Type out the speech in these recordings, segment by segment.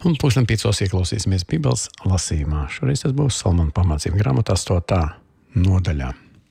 Un 4:05 ieklausīsimies Bībeles lasījumā. Šoreiz tas būs Salmona pamācību grāmatā 8. nodaļā.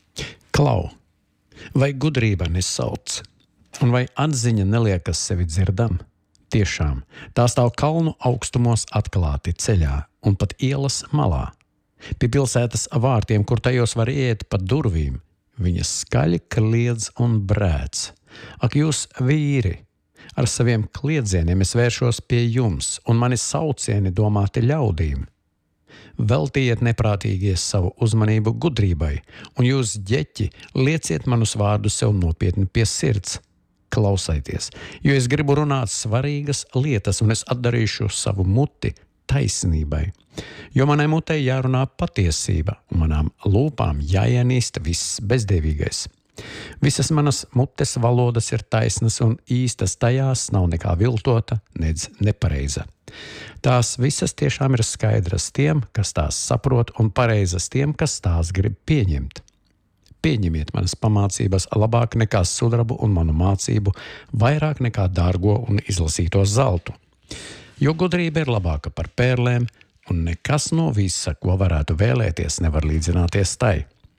Klau, vai gudrība nesauc, un vai atziņa neliekas sevi dzirdam? Tiešām, tā stāv kalnu augstumos atklāti ceļā un pat ielas malā. Pie pilsētas vārtiem, kur tajos var iet pa durvīm, viņas skaļi kliedz un brēc. Ak, jūs vīri! Ar saviem kliedzieniem es vēršos pie jums, un mani saucieni domāti ļaudīm. Veltījiet neprātīgie savu uzmanību gudrībai, un jūs, ģeķi, lieciet manus vārdus sev nopietni pie sirds. Klausieties, jo es gribu runāt svarīgas lietas, un es atdarīšu savu muti taisnībai. Jo manai mutei jārunā patiesība, un manām lūpām jāienīst viss bezdevīgais. Visas manas mutes valodas ir taisnas un īstas, tajās nav nekā viltota, nedz nepareiza. Tās visas tiešām ir skaidras tiem, kas tās saprot, un pareizas tiem, kas tās grib pieņemt. Pieņemiet manas pamācības labāk nekā sudrabu un manu mācību, vairāk nekā dārgo un izlasīto zeltu. Jo gudrība ir labāka par pērlēm, un nekas no visa, ko varētu vēlēties, nevar līdzināties tai.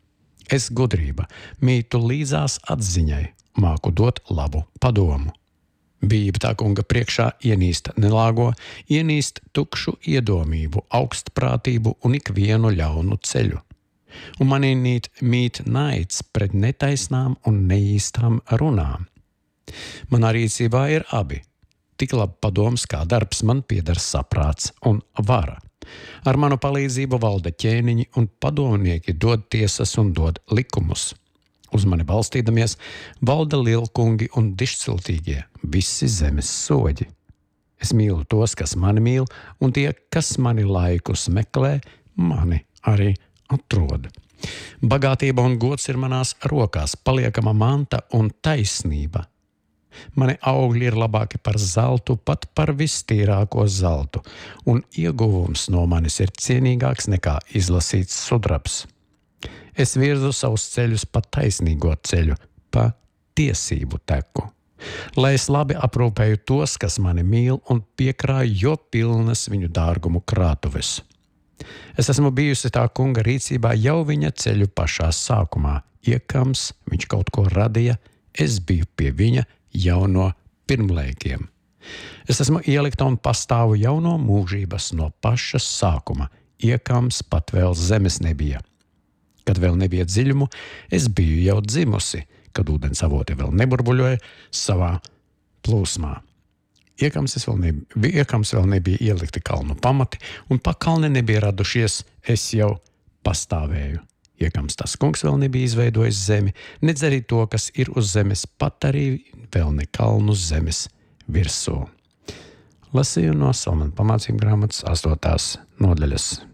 Es gudrība mītu līdzās atziņai, māku dot labu padomu. Bība tā kunga priekšā ienīst nelāgo, ienīst tukšu iedomību, augstprātību un ikvienu ļaunu ceļu. Un manī mīt naids pret netaisnām un neīstām runām. Manā rīcībā ir abi. Tik labi padoms kā darbs man pieder saprāts un vara. Ar manu palīdzību valda ķēniņi un padomnieki dod tiesas un dod likumus. Uz mani balstīdamies valda lielkungi un dišciltīgie, visi zemes soģi. Es mīlu tos, kas mani mīl, un tie, kas mani laikus meklē, mani arī atrod. Bagātība un gods ir manās rokās, paliekama manta un taisnība. Mani augļi ir labāki par zeltu, pat par vistīrāko zeltu, un ieguvums no manis ir cienīgāks nekā izlasīts sudrabs. Es virzu savus ceļus pa taisnīgo ceļu, pa tiesību teku, lai es labi aprūpēju tos, kas mani mīl, un piekrāju, jo pilnas viņu dārgumu krātuves. Es esmu bijusi tā kunga rīcībā jau viņa ceļu pašā sākumā. Iekams viņš kaut ko radīja, es biju pie viņa jau no pirmlaikiem. Es esmu ielikta un pastāvu jau no mūžības, no paša sākuma. Iekams pat vēl zemes nebija. Kad vēl nebija dziļumu, es biju jau dzimusi, kad ūdens avoti vēl neburbuļoja savā plūsmā. Iekams vēl nebija ielikti kalnu pamati, un pa kalni nebija radušies, es jau pastāvēju. Iekams tas kungs vēl nebija izveidojis zemi, nedz arī to, kas ir uz zemes, pat arī vēl ne kalnu zemes virsū. Lasīju no Salmona pamācību grāmatas 8. nodaļas.